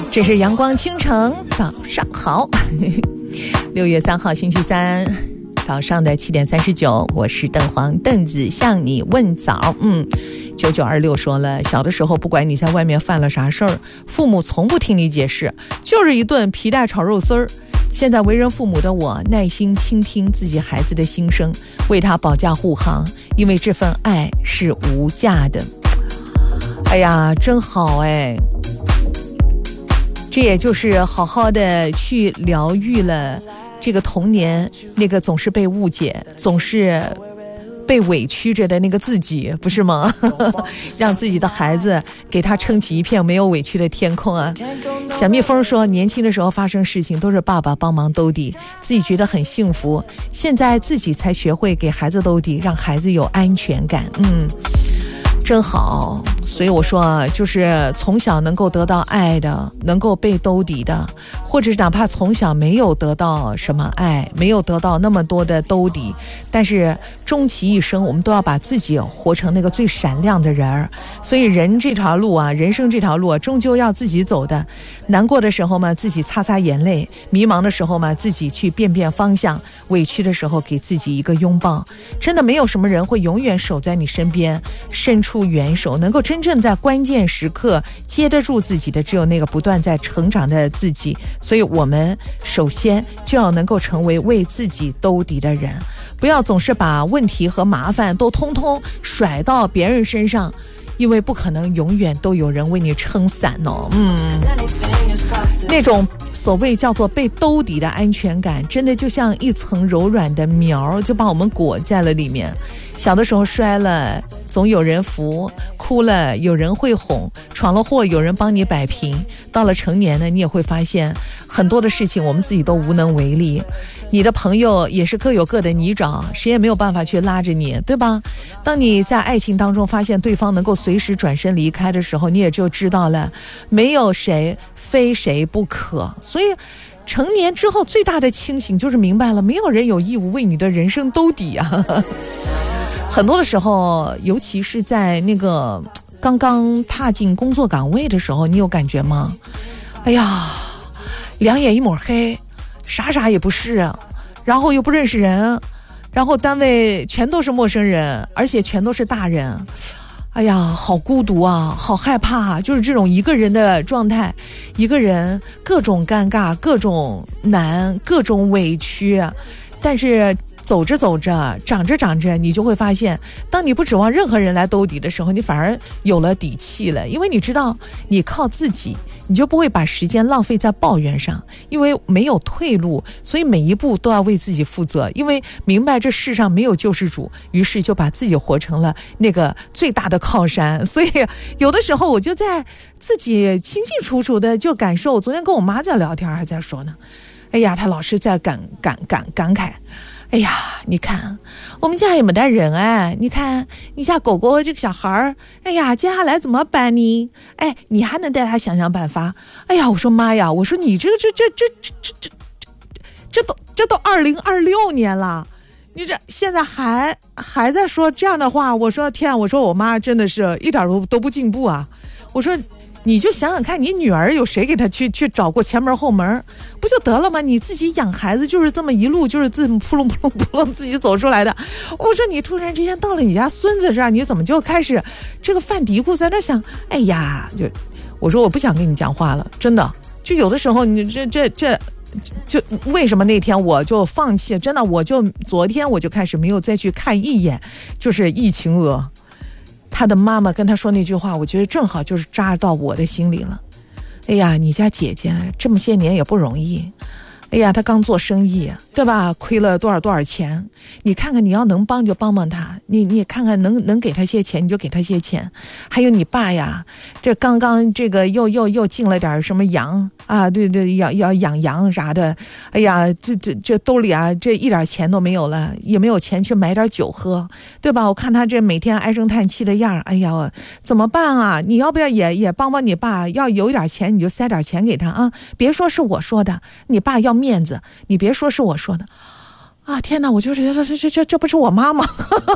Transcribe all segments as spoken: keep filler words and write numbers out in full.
这是阳光倾城，早上好。六月三号星期三早上的七点三十九，我是邓黄邓子向你问早。嗯，九九二六说了，小的时候不管你在外面犯了啥事儿，父母从不听你解释，就是一顿皮带炒肉丝儿。现在为人父母的我，耐心倾听自己孩子的心声，为他保驾护航，因为这份爱是无价的。哎呀，真好哎！这也就是好好的去疗愈了这个童年那个总是被误解、总是被委屈着的那个自己，不是吗？让自己的孩子给他撑起一片没有委屈的天空啊！小蜜蜂说，年轻的时候发生事情都是爸爸帮忙兜底，自己觉得很幸福，现在自己才学会给孩子兜底，让孩子有安全感。嗯，真好。所以我说啊，就是从小能够得到爱的，能够被兜底的，或者是哪怕从小没有得到什么爱，没有得到那么多的兜底，但是终其一生我们都要把自己活成那个最闪亮的人儿。所以人这条路啊，人生这条路啊，终究要自己走的。难过的时候嘛，自己擦擦眼泪；迷茫的时候嘛，自己去变变方向；委屈的时候给自己一个拥抱。真的没有什么人会永远守在你身边，伸出援手，能够真正在关键时刻接得住自己的，只有那个不断在成长的自己。所以我们首先就要能够成为为自己兜底的人，不要总是把问题和麻烦都通通甩到别人身上，因为不可能永远都有人为你撑伞哦。嗯，那种所谓叫做被兜底的安全感，真的就像一层柔软的苗，就把我们裹在了里面。小的时候摔了总有人扶，哭了有人会哄，闯了祸有人帮你摆平。到了成年呢，你也会发现很多的事情我们自己都无能为力，你的朋友也是各有各的泥沼，谁也没有办法去拉着你，对吧？当你在爱情当中发现对方能够随时转身离开的时候，你也就知道了没有谁非谁不可。所以成年之后最大的清醒就是明白了，没有人有义务为你的人生兜底啊。很多的时候，尤其是在那个刚刚踏进工作岗位的时候，你有感觉吗？哎呀，两眼一抹黑，啥啥也不是，然后又不认识人，然后单位全都是陌生人，而且全都是大人。哎呀，好孤独啊，好害怕啊，就是这种一个人的状态，一个人各种尴尬，各种难，各种委屈。但是走着走着，长着长着，你就会发现，当你不指望任何人来兜底的时候，你反而有了底气了。因为你知道你靠自己，你就不会把时间浪费在抱怨上，因为没有退路，所以每一步都要为自己负责。因为明白这世上没有救世主，于是就把自己活成了那个最大的靠山。所以有的时候我就在自己清清楚楚的就感受，昨天跟我妈在聊天还在说呢，哎呀，她老是在感感感感慨，哎呀，你看我们家也没得人哎，你看你家狗狗这个小孩儿，哎呀，接下来怎么办呢？哎，你还能带他想想办法。哎呀，我说妈呀，我说你这个这这这这这这这都这都二零二六年了，你这现在还还在说这样的话，我说天，我说我妈真的是一点都都不进步啊。我说你就想想看，你女儿有谁给她去去找过前门后门，不就得了吗？你自己养孩子就是这么一路就是自扑隆扑隆扑隆自己走出来的。我说你突然之间到了你家孙子这儿，你怎么就开始这个犯嘀咕，在那想，哎呀，就我说我不想跟你讲话了，真的。就有的时候你这这这就为什么那天我就放弃，真的，我就昨天我就开始没有再去看一眼，就是疫情鹅。他的妈妈跟他说那句话，我觉得正好就是扎到我的心里了。哎呀，你家姐姐这么些年也不容易，哎呀，她刚做生意，对吧？亏了多少多少钱？你看看，你要能帮就帮帮她，你你看看能能给她些钱你就给她些钱。还有你爸呀，这刚刚这个又又又进了点什么羊啊，对对，要要养羊啥的。哎呀，这这这兜里啊，这一点钱都没有了，也没有钱去买点酒喝，对吧？我看他这每天唉声叹气的样，哎呀，怎么办啊？你要不要也也帮帮你爸？要有一点钱你就塞点钱给他啊！别说是我说的，你爸要面子，你别说是我说的啊！天哪，我就觉得这这这这不是我妈吗？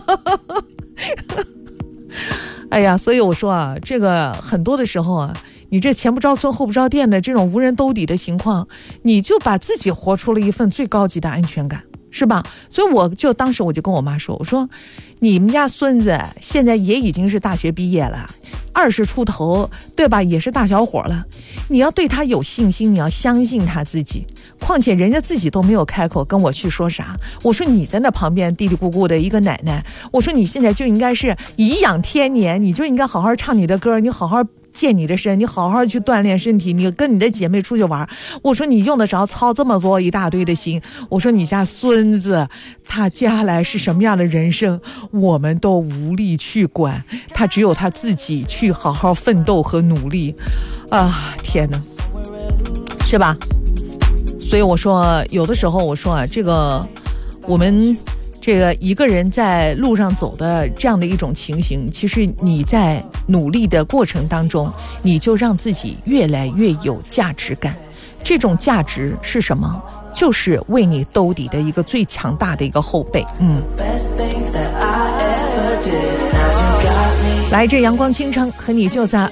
哎呀，所以我说啊，这个很多的时候啊， 你这前不着村后不着店的这种无人兜底的情况，你就把自己活出了一份最高级的安全感，是吧？所以我就当时我就跟我妈说，我说你们家孙子现在也已经是大学毕业了，二十出头，对吧？也是大小伙了，你要对他有信心，你要相信他自己。况且人家自己都没有开口跟我去说啥，我说你在那旁边嘀嘀咕咕的一个奶奶，我说你现在就应该是颐养天年，你就应该好好唱你的歌，你好好健你的身，你好好去锻炼身体，你跟你的姐妹出去玩。我说你用得着操这么多一大堆的心，我说你家孙子他将来是什么样的人生我们都无力去管，他只有他自己去好好奋斗和努力啊！天哪，是吧？所以我说有的时候我说啊，这个我们这个一个人在路上走的这样的一种情形，其实你在努力的过程当中，你就让自己越来越有价值感。这种价值是什么？就是为你兜底的一个最强大的一个后背。嗯，来，这阳光清晨和你就在